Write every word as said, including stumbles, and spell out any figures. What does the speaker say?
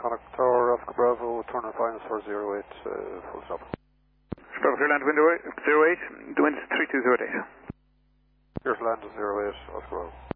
Connacht Tower, Oscar Bravo, turn and finals for zero eight, uh, full stop. Bravo, clear land window zero eight, the wind is three two zero eight. Here's land zero eight, Oscar Bravo.